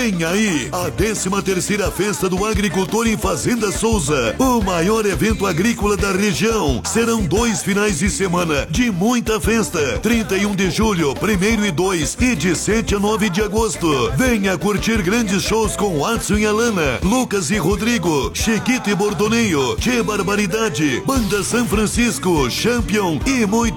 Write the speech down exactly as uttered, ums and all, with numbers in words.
Vem aí a décima terceira Festa do Agricultor em Fazenda Souza, o maior evento agrícola da região. Serão dois finais de semana de muita festa, trinta e um de julho, primeiro e dois, e de sete a nove de agosto. Venha curtir grandes shows com Watson e Alana, Lucas e Rodrigo, Chiquito e Bordoneio, Que Barbaridade, Banda São Francisco, Champion e muito